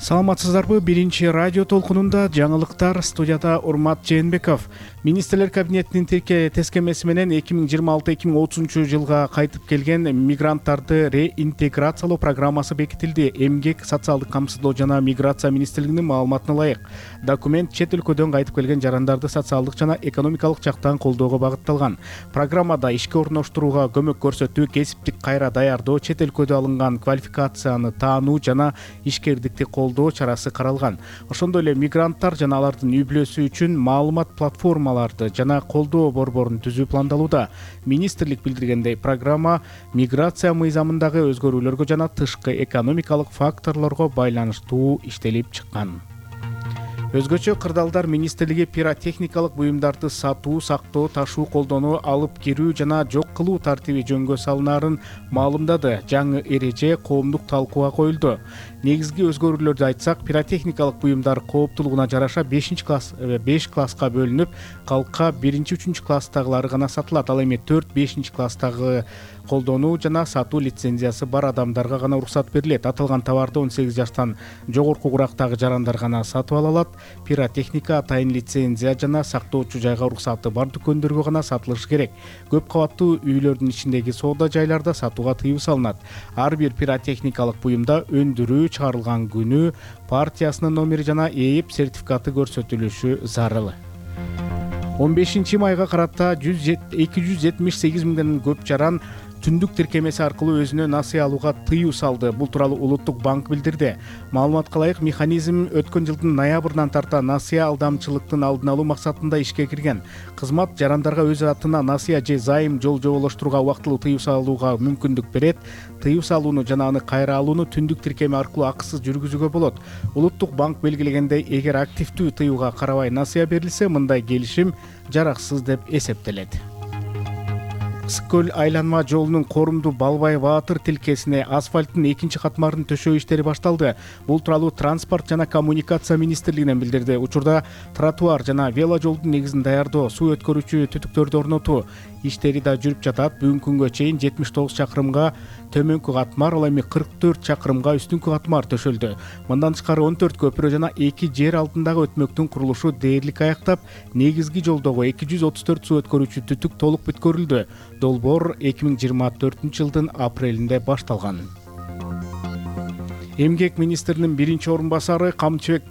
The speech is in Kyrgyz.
Саламатсыздарбы? Биринчи радио толкунунда жаңылыктар, студияда Урмат Жээнбеков. Министрлер кабинетинин тескемеси менен 2026-2030 жылга кайтып келген мигранттарды реинтеграциялоо программасы бекитилди. Эмгек, социалдык камсыздоо жана миграция министрлигинин маалыматына ылайык, документ чет өлкөдөн кайтып келген жарандарды социалдык жана экономикалык жактан колдоого багытталган. Программада ишке орноштурууга көмөк көрсөтүү, кесиптик кайра даярдоо, чет өлкөдө алынган квалификацияны таануу жана ишкердикти колдоо чарасы каралган. Ошондой эле мигранттар жана алардын үй-бүлөсү үчүн маалымат платформаларды жана колдоо борборун түзүү пландалууда. Министрлик билдиргендей, программа миграция мыйзамындагы өзгөрүүлөргө жана тышкы экономикалык факторлорго байланыштуу иштелип чыккан. Өзгөчө кырдаалдар министрлиги пиротехникалык буюмдарды сатуу, сактоо, ташуу, колдонуу, алып кирүү жана жок кылуу тартиби жөнгө салынаарын маалымдады. Жаңы эреже коомдук талкууга коюлду. Негизги өзгөрүүлөрдү айтсак, пиротехникалык буюмдар кооптулугуна жараша 5 класска бөлүнүп, калка 1-3 класстагылары гана сатылат. Ал эми 4-5 класстагы колдонуу жана сатуу лицензиясы бар адамдарга гана уруксат берилет. Аталган товарды 18 жаштан жогорку курактагы жарандар гана сатып ала алат. Пиротехника атайын лицензия жана сактоочу жайга уруксаты бар дүкөндөргө гана сатылышы керек. Көп кабаттуу үйлөрдүн ичиндеги соода жайларда сатууга тыюу салынат. Ар бир пиротехникалык буюмда өндүрүү, чыгарылган күнү, партиясынын номери жана ээп сертификаты көрсөтүлүшү зарыл. 15 майга карата 278 миңден көп жаран түндүк тиркемеси аркылуу өзүнө насыя алууга тыюу салды. Бул тууралуу Улуттук банк билдирди. Маалыматка ылайык, механизм өткөн жылдын ноябрынан тарта насыя алдамчылыктын алдын алуу максатында ишке кирген. Кызмат жарандарга өз атына насыя же зайым жол жоболоштурууга убактылуу тыюу салууга мүмкүндүк берет. Тыюу салууну жана аны кайра алууну түндүк тиркеме аркылуу акысыз жүргүзүүгө болот. Улуттук банк белгилегендей, эгер активдүү тыюуга карабай насыя берилсе, мындай келишим жараксыз деп эсептелет. Ысык-Көл айланма жолунун Корумду Балбай-Баатыр тилкесине асфальттын 2 катмарын төшөө иштери башталды. Бул тууралуу Транспорт жана коммуникация министрлигинен билдирди. Учурда тротуар жана вело жолдун негизин даярдоо, суу өткөрүүчү түтүктөрдү орнотуу иштери да жүрүп жатат. Бүгүнкү күнгө чейин 79 чакырымга төмөнкү катмар, ал эми 44 чакырымга үстүнкү катмар төшөлдү. Мындан тышкары 14 көпүрө жана 2 жер алдындагы өтмөктүн курулушу дээрлик аяктап, негизги жолдогу 234 суу өткөрүүчү түтүк толук бүткөрүлдү. Долбоор 2024 жылдын апрелинде башталган. Эмгек министринин биринчи орун басары Камчыбек